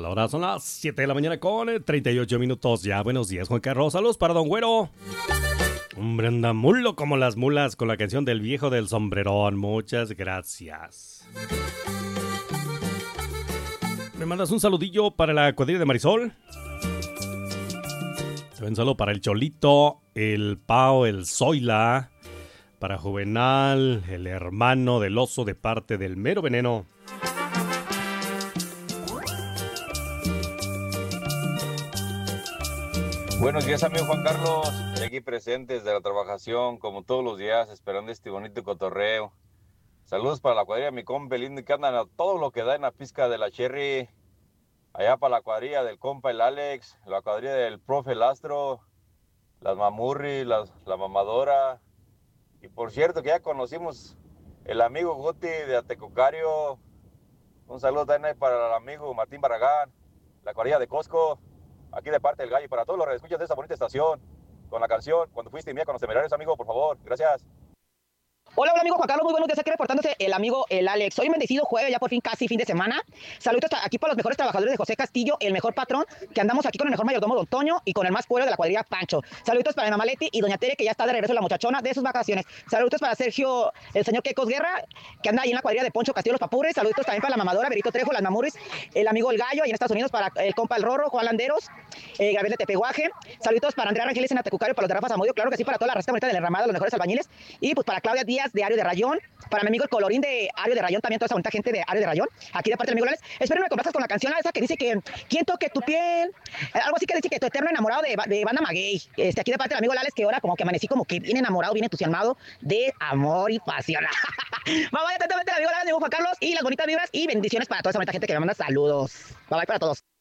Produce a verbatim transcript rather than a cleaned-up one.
la hora son las siete de la mañana con treinta y ocho minutos. Ya, buenos días, Juan Carlos. Saludos para Don Güero. Hombre, anda mulo como las mulas con la canción del viejo del sombrerón. Muchas gracias. ¿Me mandas un saludillo para la cuadrilla de Marisol? Un saludo para el Cholito, el Pao, el Zoila, para Juvenal, el hermano del oso de parte del Mero Veneno. Buenos días, amigo Juan Carlos. Aquí presentes de la trabajación, como todos los días, esperando este bonito cotorreo. Saludos para la cuadrilla de mi compa lindo que andan a todo lo que da en la pizca de la Cherry. Allá para la cuadrilla del compa el Alex, la cuadrilla del profe el Astro, las mamurri, las, la mamadora. Y por cierto que ya conocimos el amigo Guti de Atecocario. Un saludo también para el amigo Martín Barragán, la cuadrilla de Costco, aquí de parte del Gallo. Y para todos los que escuchan de esta bonita estación, con la canción Cuando fuiste mía con los temerarios, amigo, por favor. Gracias. Hola, hola amigo Juan Carlos, muy buenos días, aquí reportándose el amigo el Alex. Hoy un bendecido jueves, ya por fin casi fin de semana. Saludos aquí para los mejores trabajadores de José Castillo, el mejor patrón, que andamos aquí con el mejor mayordomo Don Toño y con el más pueblo de la cuadrilla Pancho. Saludos para mi mamá Leti y doña Tere, que ya está de regreso la muchachona de sus vacaciones. Saludos para Sergio, el señor Quecos Guerra, que anda ahí en la cuadrilla de Poncho Castillo Los Papures. Saludos también para la mamadora Berito Trejo, las Mamuris, el amigo El Gallo, ahí en Estados Unidos, para el compa El Rorro, Juan Landeros, eh, Gabriel de Tepehuaje. Saludos para Andrea Rangeles en Atecucario, para los de Rafa Zamudio, claro que sí, para toda la receta bonita del enramado, los mejores albañiles. Y pues para Claudia Díaz de Ario de Rayón, para mi amigo el Colorín de Ario de Rayón, también toda esa bonita gente de Ario de Rayón, aquí de parte del amigo Alex. Espero me complazcas con la canción esa que dice que ¿quién toque tu piel? Eh, algo así que dice que tu eterno enamorado de, de Banda Maguey. Este, aquí de parte del amigo Alex, que ahora como que amanecí como que bien enamorado, bien entusiasmado de amor y pasión. Vamos, atentamente el amigo Alex, amigo Juan Carlos, y las bonitas vibras y bendiciones para toda esa bonita gente que me manda saludos. Bye bye para todos.